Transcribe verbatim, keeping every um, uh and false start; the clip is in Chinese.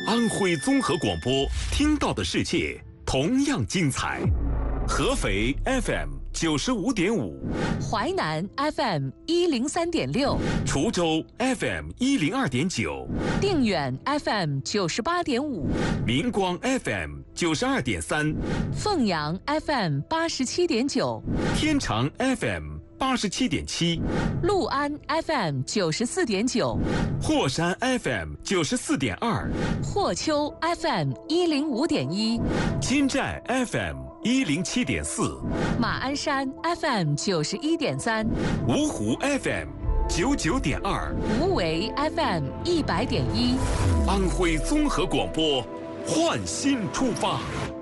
安徽综合广播，听到的世界同样精彩。合肥 F M 九十五点五， 淮南 F M 一零三点六， 滁州 F M 一零二点九， 定远 F M 九十八点五， 明光 F M 九十二点三， 凤阳 F M 八十七点九， 天长 F M 八十七点七， 六安 F M 九十四点九， 霍山 F M 九十四点二， 霍丘 F M 一零五点一， 金寨 F M 一零七点四， 马鞍山 F M 九十一点三， 芜湖 F M 九九点二， 无为 F M 一百点一， 安徽综合广播，焕新出发。